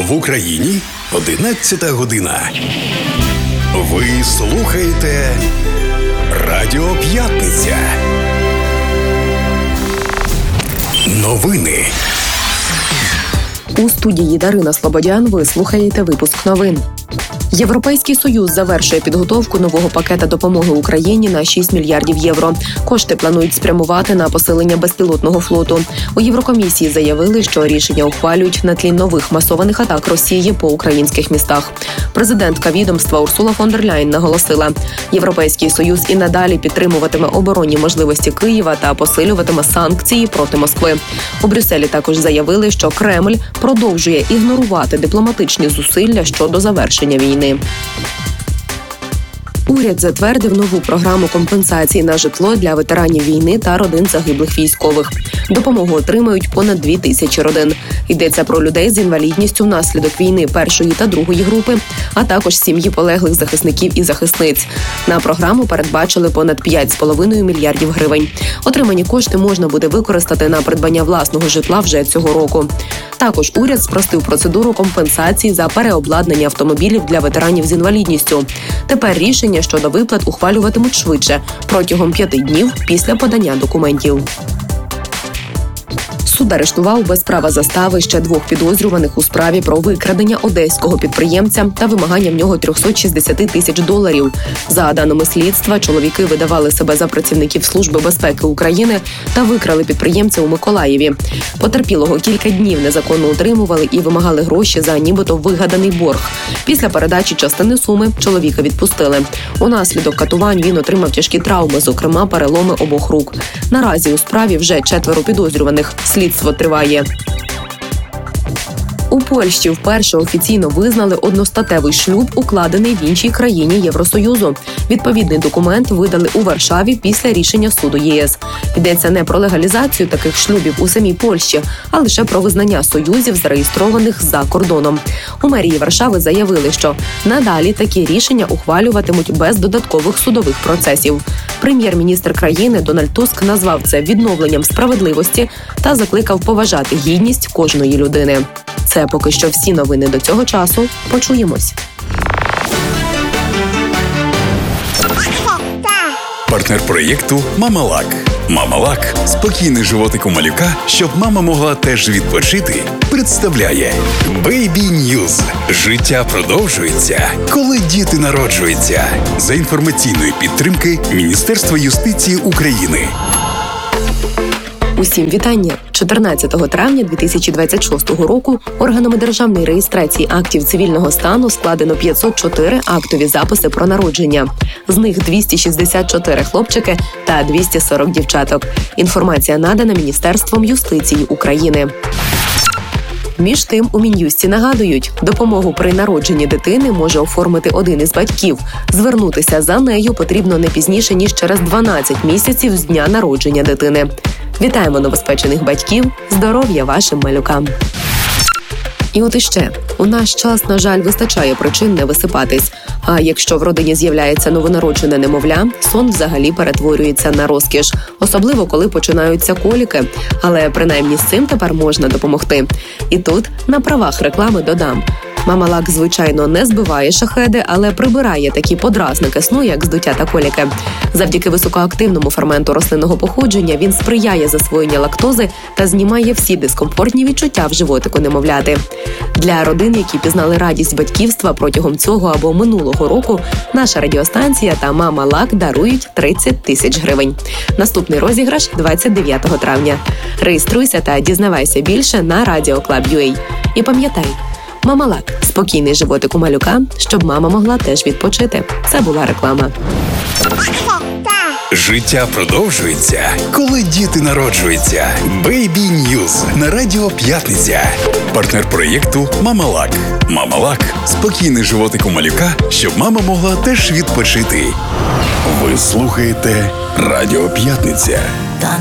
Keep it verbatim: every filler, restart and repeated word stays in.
В Україні одинадцята година. Ви слухаєте Радіо П'ятниця. Новини. У студії Дарина Слободян ви слухаєте випуск новин. Європейський Союз завершує підготовку нового пакета допомоги Україні на шість мільярдів євро. Кошти планують спрямувати на посилення безпілотного флоту. У Єврокомісії заявили, що рішення ухвалюють на тлі нових масованих атак Росії по українських містах. Президентка відомства Урсула фон дер Ляєн наголосила, Європейський Союз і надалі підтримуватиме оборонні можливості Києва та посилюватиме санкції проти Москви. У Брюсселі також заявили, що Кремль продовжує ігнорувати дипломатичні зусилля щодо завершення війни. Уряд затвердив нову програму компенсації на житло для ветеранів війни та родин загиблих військових. Допомогу отримають понад дві тисячі родин. Йдеться про людей з інвалідністю внаслідок війни першої та другої групи, а також сім'ї полеглих захисників і захисниць. На програму передбачили понад п'ять з половиною мільярдів гривень. Отримані кошти можна буде використати на придбання власного житла вже цього року. Також уряд спростив процедуру компенсації за переобладнання автомобілів для ветеранів з інвалідністю. Тепер рішення щодо виплат ухвалюватимуть швидше – протягом п'яти днів після подання документів. Суд арештував без права застави ще двох підозрюваних у справі про викрадення одеського підприємця та вимагання в нього триста шістдесят тисяч доларів. За даними слідства, чоловіки видавали себе за працівників Служби безпеки України та викрали підприємця у Миколаєві. Потерпілого кілька днів незаконно утримували і вимагали гроші за нібито вигаданий борг. Після передачі частини суми чоловіка відпустили. Унаслідок катувань він отримав тяжкі травми, зокрема переломи обох рук. Наразі у справі вже четверо підозрюваних. Слідство триває. У Польщі вперше офіційно визнали одностатевий шлюб, укладений в іншій країні Євросоюзу. Відповідний документ видали у Варшаві після рішення суду ЄС. Йдеться не про легалізацію таких шлюбів у самій Польщі, а лише про визнання союзів, зареєстрованих за кордоном. У мерії Варшави заявили, що надалі такі рішення ухвалюватимуть без додаткових судових процесів. Прем'єр-міністр країни Дональд Туск назвав це відновленням справедливості та закликав поважати гідність кожної людини. Це поки що всі новини до цього часу. Почуємось. Партнер проєкту «Мамалак». «Мамалак» – спокійний животик у малюка, щоб мама могла теж відпочити, представляє Baby News. Життя продовжується, коли діти народжуються. За інформаційної підтримки Міністерства юстиції України. Усім вітання! чотирнадцятого травня дві тисячі двадцять шостого року органами державної реєстрації актів цивільного стану складено п'ятсот чотири актові записи про народження. З них двісті шістдесят чотири хлопчики та двісті сорок дівчаток. Інформація надана Міністерством юстиції України. Між тим, у Мін'юсті нагадують, допомогу при народженні дитини може оформити один із батьків. Звернутися за нею потрібно не пізніше, ніж через дванадцять місяців з дня народження дитини. Вітаємо новоспечених батьків, здоров'я вашим малюкам! І от іще. У наш час, на жаль, вистачає причин не висипатись. А якщо в родині з'являється новонароджене немовля, сон взагалі перетворюється на розкіш. Особливо, коли починаються коліки. Але принаймні з цим тепер можна допомогти. І тут на правах реклами додам. Мамалак, звичайно, не збиває шахеди, але прибирає такі подразники сну, як здуття та коліки. Завдяки високоактивному ферменту рослинного походження він сприяє засвоєнню лактози та знімає всі дискомфортні відчуття в животику немовляти. Для родин, які пізнали радість батьківства протягом цього або минулого року, наша радіостанція та Мамалак дарують тридцять тисяч гривень. Наступний розіграш двадцять дев'ятого травня. Реєструйся та дізнавайся більше на радіоклаб.ua. І пам'ятай, Мамалак – спокійний животик у малюка, щоб мама могла теж відпочити. Це була реклама. Життя продовжується, коли діти народжуються. Baby News на Радіо П'ятниця. Партнер проєкту «Мамалак». «Мамалак» – спокійний животик у малюка, щоб мама могла теж відпочити. Ви слухаєте Радіо П'ятниця.